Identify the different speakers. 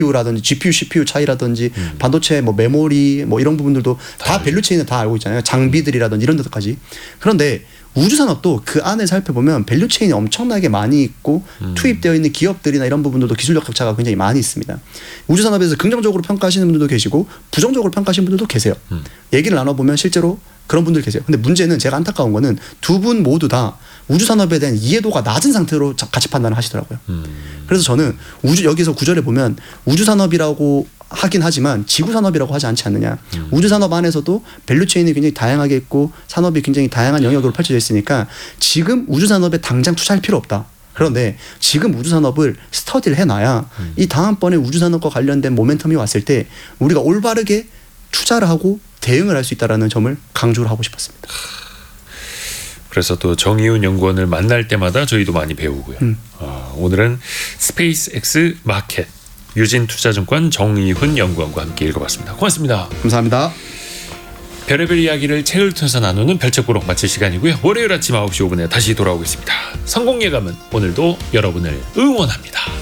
Speaker 1: 라든지 GPU, CPU 차이라든지 반도체 뭐 메모리 뭐 이런 부분들도 다 밸류체인은 다 알고 있잖아요. 장비들이라든지 이런 데까지. 그런데 우주산업도 그 안을 살펴보면 밸류체인이 엄청나게 많이 있고 투입되어 있는 기업들이나 이런 부분들도 기술력 격차가 굉장히 많이 있습니다. 우주산업에서 긍정적으로 평가하시는 분들도 계시고 부정적으로 평가하시는 분들도 계세요. 얘기를 나눠보면 실제로 그런 분들 계세요. 근데 문제는 제가 안타까운 거는 두 분 모두 다 우주산업에 대한 이해도가 낮은 상태로 가치 판단을 하시더라고요. 그래서 저는 여기서 구절에 보면 우주산업이라고 하긴 하지만 지구산업이라고 하지 않지 않느냐. 우주산업 안에서도 밸류체인이 굉장히 다양하게 있고 산업이 굉장히 다양한 영역으로 펼쳐져 있으니까 지금 우주산업에 당장 투자할 필요 없다. 그런데 지금 우주산업을 스터디를 해놔야 이 다음번에 우주산업과 관련된 모멘텀이 왔을 때 우리가 올바르게 투자를 하고 대응을 할 수 있다는 점을 강조를 하고 싶었습니다.
Speaker 2: 그래서 또 정의훈 연구원을 만날 때마다 저희도 많이 배우고요. 오늘은 스페이스X 마켓 유진투자증권 정의훈 연구원과 함께 읽어봤습니다. 고맙습니다.
Speaker 1: 감사합니다.
Speaker 2: 별의별 이야기를 책을 통해서 나누는 별책보록 마칠 시간이고요. 월요일 아침 9시 5분에 다시 돌아오겠습니다. 성공 예감은 오늘도 여러분을 응원합니다.